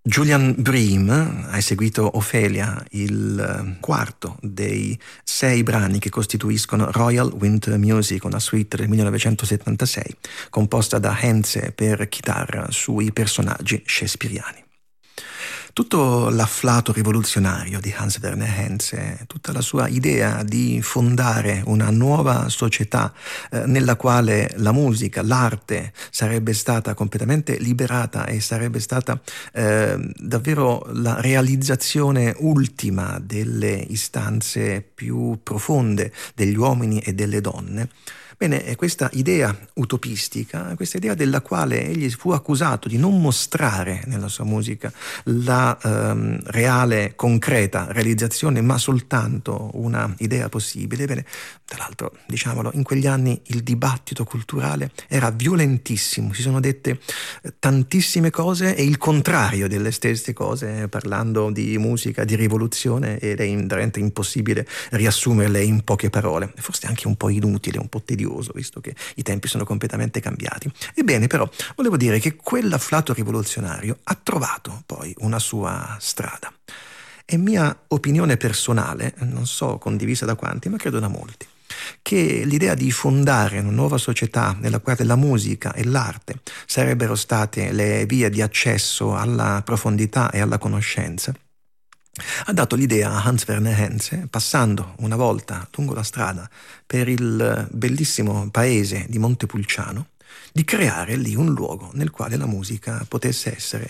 Julian Bream ha eseguito Ophelia, il quarto dei 6 brani che costituiscono Royal Winter Music, una suite del 1976, composta da Henze per chitarra sui personaggi shakespeariani. Tutto l'afflato rivoluzionario di Hans Werner Henze, tutta la sua idea di fondare una nuova società nella quale la musica, l'arte sarebbe stata completamente liberata e sarebbe stata davvero la realizzazione ultima delle istanze più profonde degli uomini e delle donne. Bene, questa idea utopistica, questa idea della quale egli fu accusato di non mostrare nella sua musica la reale, concreta realizzazione, ma soltanto una idea possibile. Bene, tra l'altro, diciamolo, in quegli anni il dibattito culturale era violentissimo, si sono dette tantissime cose e il contrario delle stesse cose, parlando di musica, di rivoluzione, ed è veramente impossibile riassumerle in poche parole, forse anche un po' inutile, un po' tedioso, visto che i tempi sono completamente cambiati. Ebbene, però, volevo dire che quell'afflato rivoluzionario ha trovato poi una sua strada. È mia opinione personale, non so condivisa da quanti, ma credo da molti, che l'idea di fondare una nuova società nella quale la musica e l'arte sarebbero state le vie di accesso alla profondità e alla conoscenza ha dato l'idea a Hans Werner Henze, passando una volta lungo la strada per il bellissimo paese di Montepulciano, di creare lì un luogo nel quale la musica potesse essere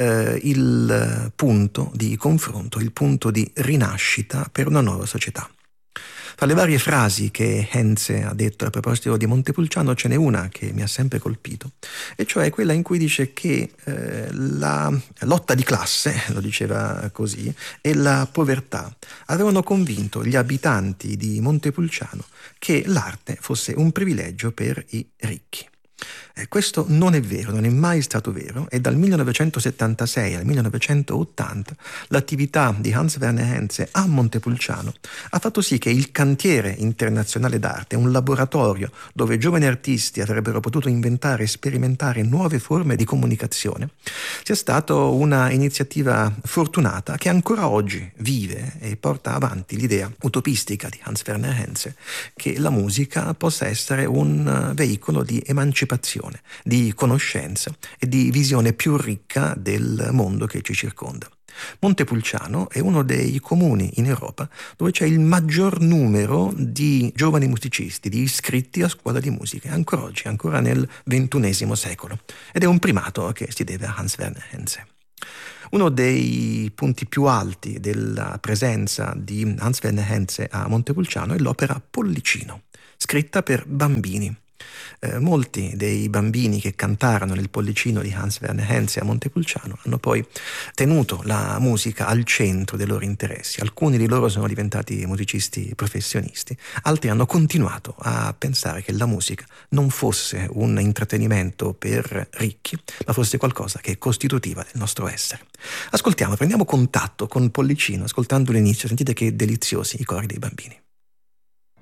il punto di confronto, il punto di rinascita per una nuova società. Fra le varie frasi che Henze ha detto a proposito di Montepulciano ce n'è una che mi ha sempre colpito, e cioè quella in cui dice che la lotta di classe, lo diceva così, e la povertà avevano convinto gli abitanti di Montepulciano che l'arte fosse un privilegio per i ricchi. Questo non è vero, non è mai stato vero, e dal 1976 al 1980 l'attività di Hans Werner Henze a Montepulciano ha fatto sì che il Cantiere Internazionale d'Arte, un laboratorio dove giovani artisti avrebbero potuto inventare e sperimentare nuove forme di comunicazione, sia stato una iniziativa fortunata che ancora oggi vive e porta avanti l'idea utopistica di Hans Werner Henze che la musica possa essere un veicolo di emancipazione, di conoscenza e di visione più ricca del mondo che ci circonda. Montepulciano è uno dei comuni in Europa dove c'è il maggior numero di giovani musicisti, di iscritti a scuola di musica, ancora oggi, ancora nel XXI secolo. Ed è un primato che si deve a Hans Werner Henze. Uno dei punti più alti della presenza di Hans Werner Henze a Montepulciano è l'opera Pollicino, scritta per bambini. Molti dei bambini che cantarono nel Pollicino di Hans Werner Henze a Montepulciano hanno poi tenuto la musica al centro dei loro interessi. Alcuni di loro sono diventati musicisti professionisti, altri hanno continuato a pensare che la musica non fosse un intrattenimento per ricchi, ma fosse qualcosa che è costitutiva del nostro essere. Ascoltiamo, prendiamo contatto con Pollicino, ascoltando l'inizio, sentite che deliziosi i cori dei bambini.